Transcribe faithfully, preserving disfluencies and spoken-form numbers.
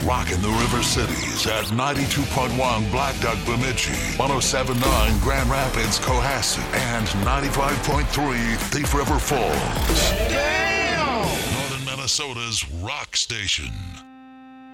Rockin' the River Cities at ninety-two point one Black Duck Bemidji, one oh seven point nine Grand Rapids Cohasset, and ninety-five point three Thief River Falls. Damn! Northern Minnesota's rock station.